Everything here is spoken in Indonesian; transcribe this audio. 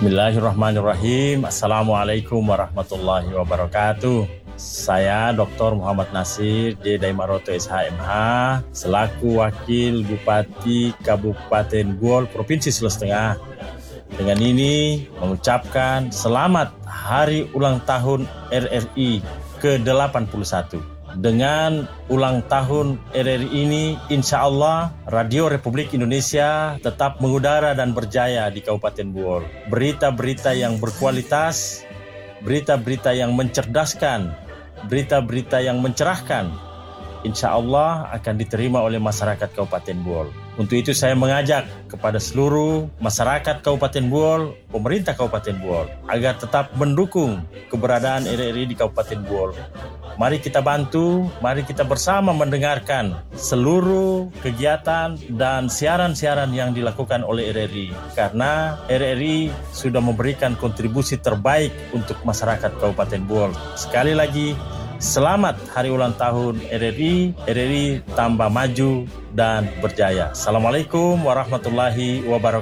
Bismillahirrahmanirrahim. Assalamualaikum warahmatullahi wabarakatuh. Saya Dr. Muhammad Nasir J. Daimaroto SHMH selaku Wakil Bupati Kabupaten Buol, Provinsi Sulawesi Tengah. Dengan ini mengucapkan selamat Hari Ulang Tahun RRI ke-81. Dengan ulang tahun RRI ini, insya Allah Radio Republik Indonesia tetap mengudara dan berjaya di Kabupaten Buol. Berita-berita yang berkualitas, berita-berita yang mencerdaskan, berita-berita yang mencerahkan, insya Allah akan diterima oleh masyarakat Kabupaten Buol. Untuk itu saya mengajak kepada seluruh masyarakat Kabupaten Buol, pemerintah Kabupaten Buol, agar tetap mendukung keberadaan RRI di Kabupaten Buol. Mari kita bantu, mari kita bersama mendengarkan seluruh kegiatan dan siaran-siaran yang dilakukan oleh RRI. Karena RRI sudah memberikan kontribusi terbaik untuk masyarakat Kabupaten Buol. Sekali lagi, selamat Hari Ulang Tahun RRI. RRI tambah maju dan berjaya. Assalamualaikum warahmatullahi wabarakatuh.